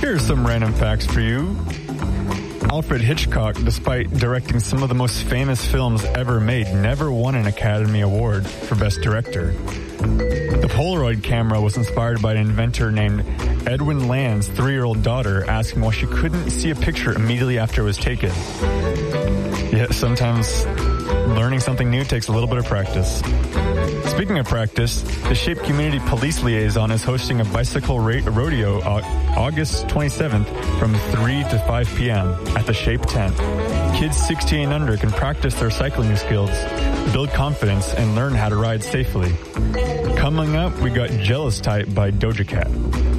Here are some random facts for you. Alfred Hitchcock, despite directing some of the most famous films ever made, never won an Academy Award for Best Director. The Polaroid camera was inspired by an inventor named Edwin Land's 3-year-old daughter asking why she couldn't see a picture immediately after it was taken. Yeah, sometimes learning something new takes a little bit of practice. Speaking of practice, the Shape Community Police Liaison is hosting a bicycle rodeo August 27th from 3 to 5 p.m. at the Shape Tent. Kids 16 and under can practice their cycling skills, build confidence, and learn how to ride safely. Coming up, we got Jealous Type by Doja Cat.